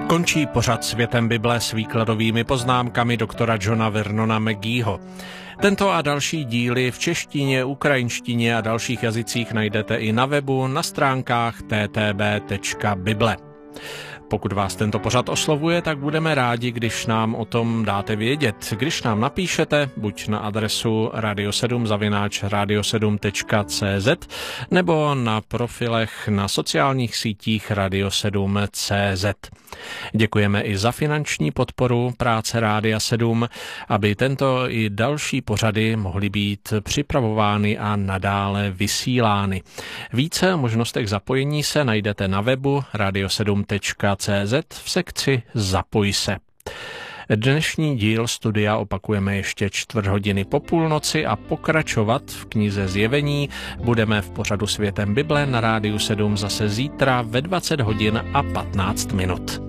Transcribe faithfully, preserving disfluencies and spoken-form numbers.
Končí pořad Světem Bible s výkladovými poznámkami doktora Johna Vernona McGeeho. Tento a další díly v češtině, ukrajinštině a dalších jazycích najdete i na webu na stránkách t t b tečka bible. Pokud vás tento pořad oslovuje, tak budeme rádi, když nám o tom dáte vědět. Když nám napíšete, buď na adresu radio sedm zavináč radio sedm tečka cé zet nebo na profilech na sociálních sítích radio sedm tečka cé zet. Děkujeme i za finanční podporu práce Rádia sedm, aby tento i další pořady mohly být připravovány a nadále vysílány. Více o možnostech zapojení se najdete na webu radio sedm tečka cé zet v sekci Zapoj se. Dnešní díl studia opakujeme ještě čtvrt hodiny po půlnoci a pokračovat v knize Zjevení budeme v pořadu Světem Bible na Rádiu sedm zase zítra ve dvacet hodin a patnáct minut.